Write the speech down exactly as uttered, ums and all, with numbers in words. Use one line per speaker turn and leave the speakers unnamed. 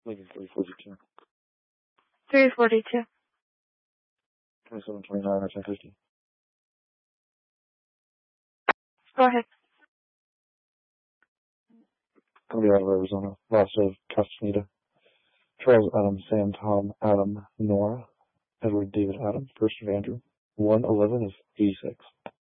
Leaving three forty-two.
three forty-two.
twenty-seven twenty-nine or ten fifty.
Go ahead.
Colorado, Arizona. Last of Castaneda. Charles Adam, Sam Tom Adam Nora. Edward David Adam. First of Andrew. one eleven is eighty-six.